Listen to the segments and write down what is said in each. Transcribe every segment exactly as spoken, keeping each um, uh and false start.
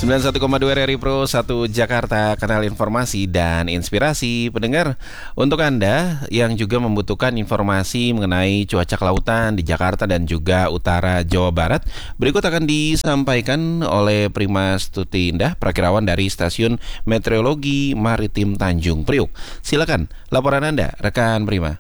sembilan puluh satu koma dua R R I Pro satu Jakarta, kanal informasi dan inspirasi. Pendengar, untuk Anda yang juga membutuhkan informasi mengenai cuaca kelautan di Jakarta dan juga utara Jawa Barat, berikut akan disampaikan oleh Prima Stuti Indah, prakirawan dari Stasiun Meteorologi Maritim Tanjung Priuk. Silakan laporan Anda, rekan Prima.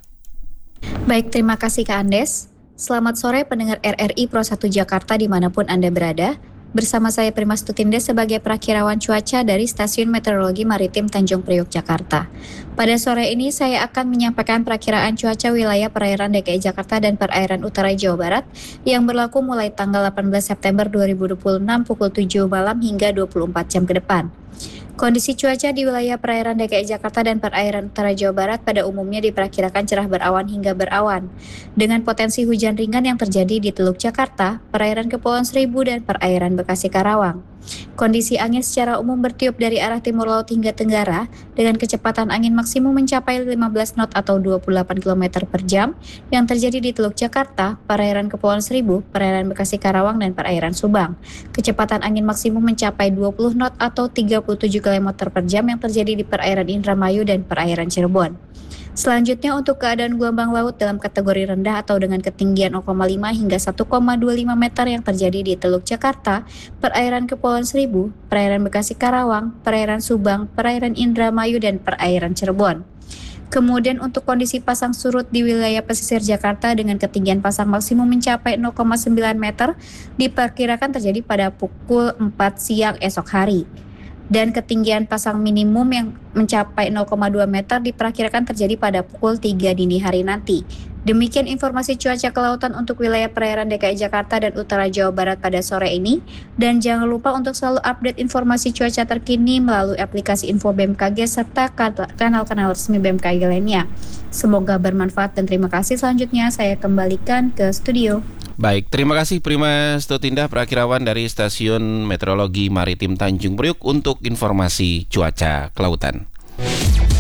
Baik, terima kasih Kak Andes. Selamat sore pendengar R R I Pro satu Jakarta dimanapun Anda berada. Bersama saya Prima Stutinda sebagai prakirawan cuaca dari Stasiun Meteorologi Maritim Tanjung Priok, Jakarta. Pada sore ini saya akan menyampaikan perakiraan cuaca wilayah perairan D K I Jakarta dan perairan utara Jawa Barat yang berlaku mulai tanggal delapan belas September dua ribu dua puluh enam pukul tujuh malam hingga dua puluh empat jam ke depan. Kondisi cuaca di wilayah perairan D K I Jakarta dan perairan utara Jawa Barat pada umumnya diperkirakan cerah berawan hingga berawan, dengan potensi hujan ringan yang terjadi di Teluk Jakarta, perairan Kepulauan Seribu, dan perairan Bekasi Karawang. Kondisi angin secara umum bertiup dari arah timur laut hingga tenggara, dengan kecepatan angin maksimum mencapai lima belas knot atau dua puluh delapan kilometer per jam, yang terjadi di Teluk Jakarta, perairan Kepulauan Seribu, perairan Bekasi Karawang, dan perairan Subang. Kecepatan angin maksimum mencapai dua puluh knot atau tiga puluh tujuh kilometer per jam yang terjadi di perairan Indramayu dan perairan Cirebon. Selanjutnya untuk keadaan gelombang laut dalam kategori rendah atau dengan ketinggian nol koma lima hingga satu koma dua lima meter yang terjadi di Teluk Jakarta, perairan Kepulauan Seribu, perairan Bekasi Karawang, perairan Subang, perairan Indramayu, dan perairan Cirebon. Kemudian untuk kondisi pasang surut di wilayah pesisir Jakarta dengan ketinggian pasang maksimum mencapai nol koma sembilan meter diperkirakan terjadi pada pukul empat siang esok hari. Dan ketinggian pasang minimum yang mencapai nol koma dua meter diperkirakan terjadi pada pukul tiga dini hari nanti. Demikian informasi cuaca kelautan untuk wilayah perairan D K I Jakarta dan utara Jawa Barat pada sore ini. Dan jangan lupa untuk selalu update informasi cuaca terkini melalui aplikasi Info B M K G serta kanal-kanal resmi B M K G lainnya. Semoga bermanfaat dan terima kasih. Selanjutnya saya kembalikan ke studio. Baik, terima kasih Prima Stutinda, prakirawan dari Stasiun Meteorologi Maritim Tanjung Priuk untuk informasi cuaca kelautan.